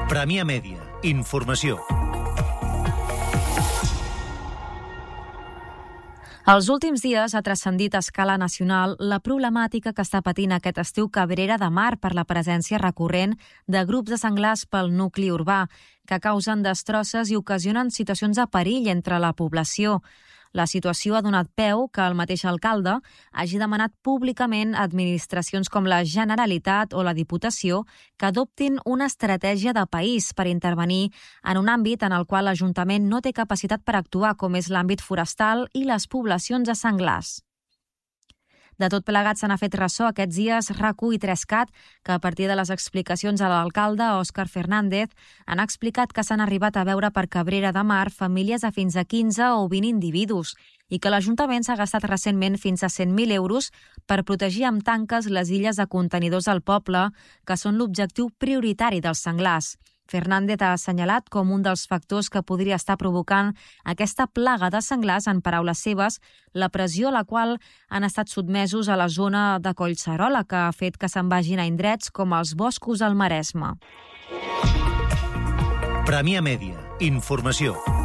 Premià Mèdia. Informació. Els últims dies ha transcendit a escala nacional la problemàtica que està patint aquest estiu Cabrera de Mar per la presència recurrent de grups de senglars pel nucli urbà, que causen destrosses i ocasionen situacions de perill entre la població. La situació ha donat peu que el mateix alcalde hagi demanat públicament a administracions com la Generalitat o la Diputació que adoptin una estratègia de país per intervenir en un àmbit en el qual l'Ajuntament no té capacitat per actuar, com és l'àmbit forestal i les poblacions de senglars. De tot plegat se n'ha fet ressò aquests dies RAC1 i 3CAT, que a partir de les explicacions a l'alcalde, Òscar Fernández, han explicat que s'han arribat a veure per Cabrera de Mar famílies de fins a 15 o 20 individus i que l'Ajuntament s'ha gastat recentment fins a 100.000 euros per protegir amb tanques les illes de contenidors del poble, que són l'objectiu prioritari dels senglars. Fernández ha assenyalat com un dels factors que podria estar provocant aquesta plaga de senglars, en paraules seves, la pressió a la qual han estat sotmesos a la zona de Collserola, que ha fet que se'n vagin a indrets com els boscos al Maresme. Premià Mèdia. Informació.